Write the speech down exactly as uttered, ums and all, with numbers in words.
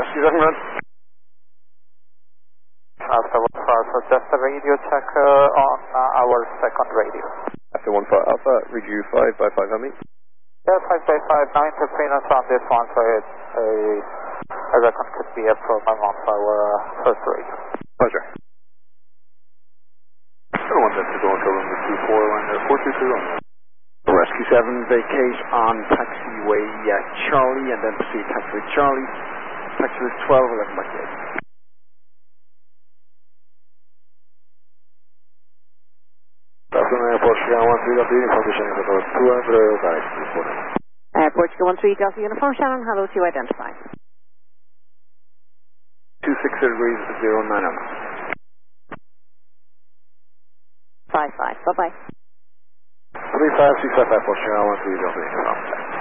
Rescue seven run. Alpha one five, so just a radio check uh, on uh, our second radio. Alpha one five, Alpha, read you five by five, how many? Yeah, five by five, no interference on this one, so it's a, I reckon could be a problem of our uh, first radio. Pleasure. one that's going to runway two four, line four two two on Rescue seven, vacate on taxiway uh, Charlie, and then proceed taxiway Charlie, taxiway twelve eleven by eight. Portugal one three Delta Uniform, descending for those two hundred, direct reporting. Uh, Portugal one three Delta Uniform, Shannon, hello to you, identify. two six degrees, zero nine oh. five five, bye-bye. three five six five five, Portugal one three Delta Uniform.